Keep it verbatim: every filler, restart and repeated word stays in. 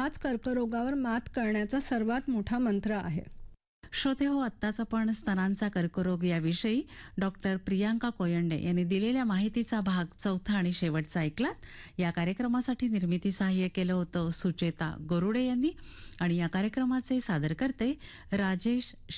हाच कर्करोगावर मात करण्याचा सर्वात मोठा मंत्र आहे. श्रोते हो, आत्ताच आपण स्तनांचा कर्करोग याविषयी डॉक्टर प्रियांका कोयंडे यांनी दिलेल्या माहितीचा भाग चौथा आणि शेवटचा ऐकलात. या कार्यक्रमासाठी निर्मिती सहाय्य केलं होतं सुचेता गरुडे यांनी आणि या कार्यक्रमाचे सादरकर्ते राजेश